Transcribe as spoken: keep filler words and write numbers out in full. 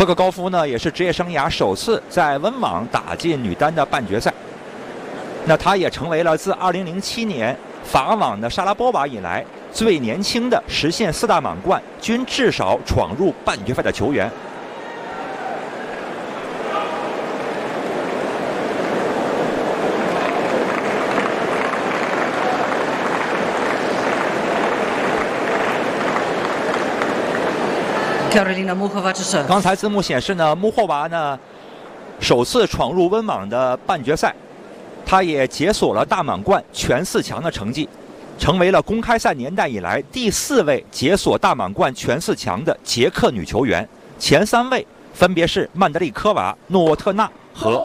科克高夫呢，也是职业生涯首次在温网打进女单的半决赛。那她也成为了自二零零七年法网的莎拉波娃以来最年轻的实现四大满贯均至少闯入半决赛的球员。刚才字幕显示呢，穆霍娃呢首次闯入温网的半决赛，她也解锁了大满贯全四强的成绩，成为了公开赛年代以来第四位解锁大满贯全四强的捷克女球员。前三位分别是曼德利科娃、诺沃特纳和